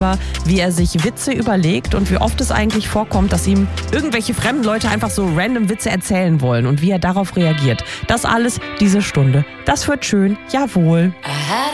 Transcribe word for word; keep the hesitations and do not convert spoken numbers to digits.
wie er sich Witze überlegt und wie oft es eigentlich vorkommt, dass ihm irgendwelche fremden Leute einfach so random Witze erzählen wollen und wie er darauf reagiert. Das alles diese Stunde. Das wird schön, jawohl.